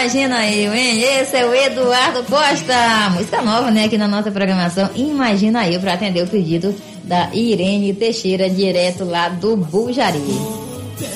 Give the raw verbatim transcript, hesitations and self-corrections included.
Imagina eu, hein? Esse é o Eduardo Costa. Música nova, né? Aqui na nossa programação. Imagina eu, para atender o pedido da Irene Teixeira, direto lá do Bujari.